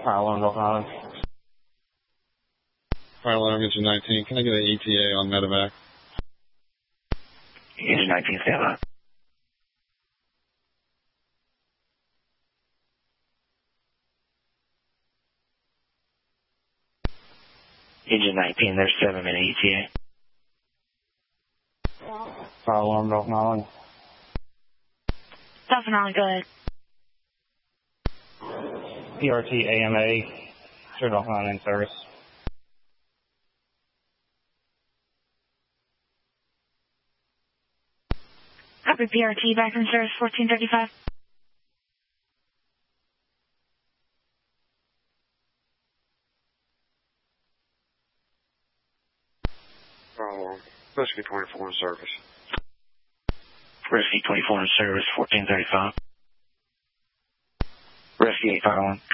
Fire alarm, Rock Island. Fire alarm, engine 19. Can I get an ETA on medevac? Engine 19, stand by. Engine 19, there's 7-minute ETA. Fire alarm, Dolphin Island. Dolphin Island, go ahead. PRT AMA, sure, Dolphin Island in service. Copy PRT, back in service, 1435. Fire alarm. Rescue 24 in service. Rescue 24 in service, 1435. Rescue 8 fire alarm.